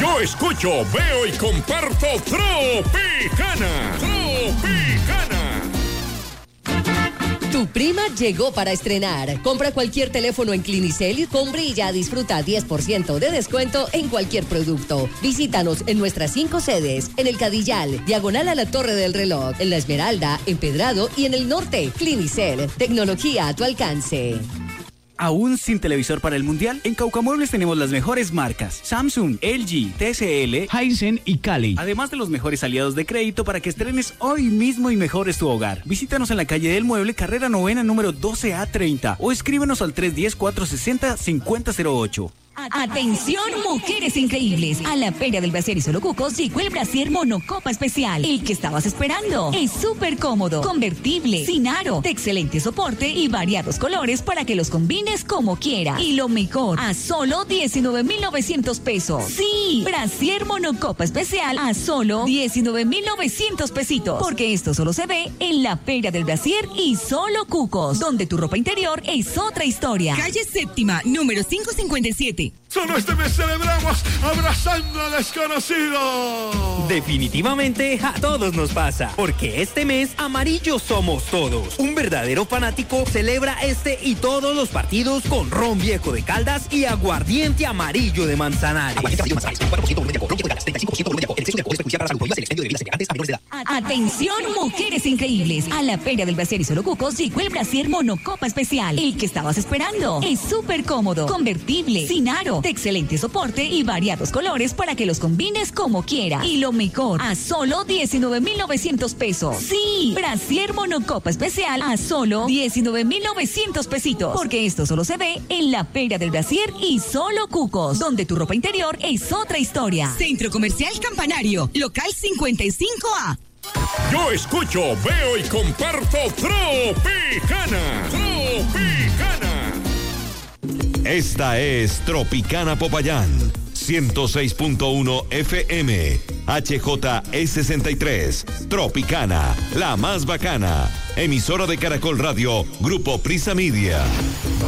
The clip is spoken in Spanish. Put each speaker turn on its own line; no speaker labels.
Yo escucho, veo y comparto Tropicana.
Tu prima llegó para estrenar. Compra cualquier teléfono en Clinicel con Brilla, disfruta 10% de descuento en cualquier producto. Visítanos en nuestras 5 sedes, en el Cadillal, diagonal a la Torre del Reloj, en La Esmeralda, en Pedrado y en el norte. Clinicel, tecnología a tu alcance.
¿Aún sin televisor para el Mundial? En Caucamuebles tenemos las mejores marcas: Samsung, LG, TCL, Hisense y Cali. Además de los mejores aliados de crédito para que estrenes hoy mismo y mejores tu hogar. Visítanos en la calle del Mueble, carrera 9, número 12A30 o escríbenos al 310-460-5008.
Atención, mujeres increíbles. A la Feria del Brasier y Solo Cucos llegó el brasier monocopa especial. El que estabas esperando. Es súper cómodo, convertible, sin aro, de excelente soporte y variados colores para que los combines como quieras. Y lo mejor, a solo 19,900 pesos. Sí, brasier monocopa especial a solo 19,900 pesitos. Porque esto solo se ve en la Feria del Brasier y Solo Cucos, donde tu ropa interior es otra historia.
Calle Séptima, número 557.
Solo este mes celebramos abrazando a desconocidos.
Definitivamente a todos nos pasa, porque este mes amarillos somos todos. Un verdadero fanático celebra este y todos los partidos con ron viejo de Caldas y aguardiente amarillo de Manzanares.
Atención, mujeres increíbles. A la Feria del Brasier y Solo Cucos llegó el brasier monocopa especial. El que estabas esperando. Es súper cómodo, convertible, sin aro, de excelente soporte y variados colores para que los combines como quieras. Y lo mejor, a solo 19,900 pesos. Sí, brasier monocopa especial a solo 19,900 pesitos. Porque esto solo se ve en la Feria del Brasier y Solo Cucos, donde tu ropa interior es otra historia.
Centro Comercial Campanario, local 55A.
Yo escucho, veo y comparto Tropicana.
Esta es Tropicana Popayán, 106.1 FM, HJE63, Tropicana, la más bacana, emisora de Caracol Radio, Grupo Prisa Media.